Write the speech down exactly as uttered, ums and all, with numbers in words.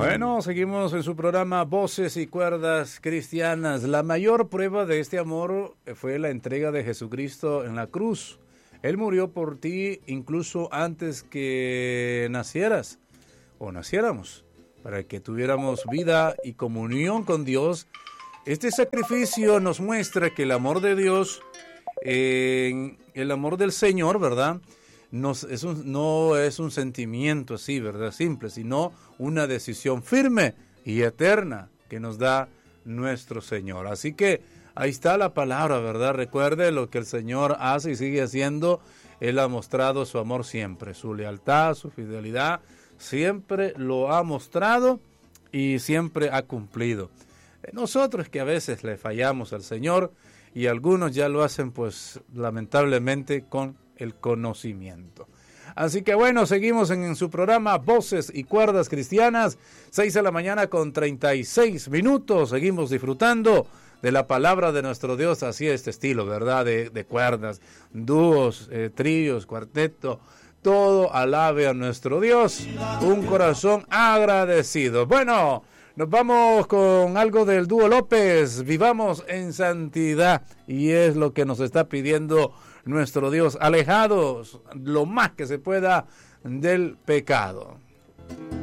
Bueno, seguimos en su programa Voces y Cuerdas Cristianas. La mayor prueba de este amor fue la entrega de Jesucristo en la cruz. Él murió por ti incluso antes que nacieras o naciéramos, para que tuviéramos vida y comunión con Dios. Este sacrificio nos muestra que el amor de Dios, eh, el amor del Señor, ¿verdad?, Nos, es un, no es un sentimiento así, ¿verdad?, simple, sino una decisión firme y eterna que nos da nuestro Señor. Así que ahí está la palabra, ¿verdad? Recuerde lo que el Señor hace y sigue haciendo. Él ha mostrado su amor siempre, su lealtad, su fidelidad, siempre lo ha mostrado y siempre ha cumplido. Nosotros que a veces le fallamos al Señor y algunos ya lo hacen, pues lamentablemente con el conocimiento. Así que bueno, seguimos en, en su programa Voces y Cuerdas Cristianas, seis de la mañana con treinta y seis minutos. Seguimos disfrutando de la palabra de nuestro Dios, así este estilo, ¿verdad? De, de cuerdas, dúos, eh, tríos, cuarteto, todo alabe a nuestro Dios. Un corazón agradecido. Bueno, nos vamos con algo del dúo López, Vivamos en Santidad, y es lo que nos está pidiendo nuestro Dios, alejados lo más que se pueda del pecado.